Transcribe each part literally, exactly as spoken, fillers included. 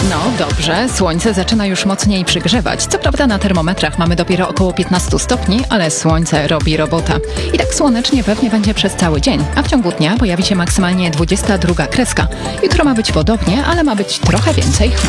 No dobrze, słońce zaczyna już mocniej przygrzewać. Co prawda na termometrach mamy dopiero około piętnaście stopni, ale słońce robi robota. I tak słonecznie pewnie będzie przez cały dzień, a w ciągu dnia pojawi się maksymalnie dwudziesta druga kreska. Jutro ma być podobnie, ale ma być trochę więcej chmur.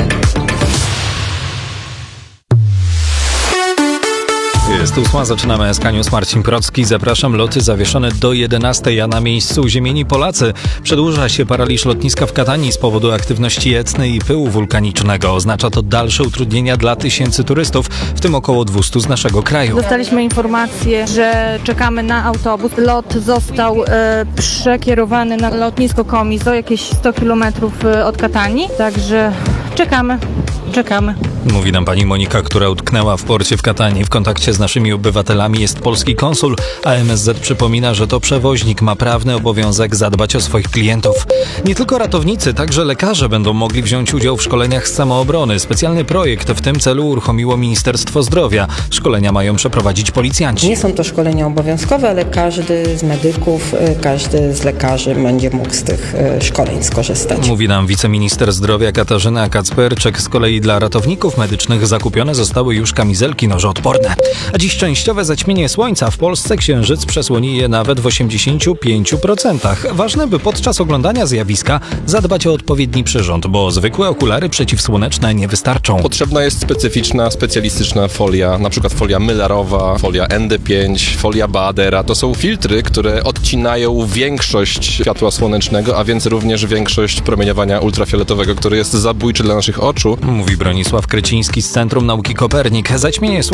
Jest ósma, zaczynamy S K News. Marcin Procki, zapraszam. Loty zawieszone do jedenastej, a na miejscu uziemieni Polacy. Przedłuża się paraliż lotniska w Katanii z powodu aktywności Etny i pyłu wulkanicznego. Oznacza to dalsze utrudnienia dla tysięcy turystów, w tym około dwieście z naszego kraju. Dostaliśmy informację, że czekamy na autobus. Lot został e, przekierowany na lotnisko Komizo, jakieś sto kilometrów od Katanii, także czekamy. Czekamy. Mówi nam pani Monika, która utknęła w porcie w Katanii. W kontakcie z naszymi obywatelami jest polski konsul, a M S Z przypomina, że to przewoźnik ma prawny obowiązek zadbać o swoich klientów. Nie tylko ratownicy, także lekarze będą mogli wziąć udział w szkoleniach z samoobrony. Specjalny projekt w tym celu uruchomiło Ministerstwo Zdrowia. Szkolenia mają przeprowadzić policjanci. Nie są to szkolenia obowiązkowe, ale każdy z medyków, każdy z lekarzy będzie mógł z tych szkoleń skorzystać. Mówi nam wiceminister zdrowia Katarzyna Kacperczyk. Z kolei dla ratowników medycznych zakupione zostały już kamizelki nożoodporne. A dziś częściowe zaćmienie słońca. W Polsce księżyc przesłoni je nawet w osiemdziesięciu pięciu procentach. Ważne, by podczas oglądania zjawiska zadbać o odpowiedni przyrząd, bo zwykłe okulary przeciwsłoneczne nie wystarczą. Potrzebna jest specyficzna, specjalistyczna folia, na przykład folia mylarowa, folia N D pięć, folia Badera. To są filtry, które odcinają większość światła słonecznego, a więc również większość promieniowania ultrafioletowego, który jest zabójczy dla naszych oczu. Mówi Bronisław Kryciński z Centrum Nauki Kopernik. Zaćmienie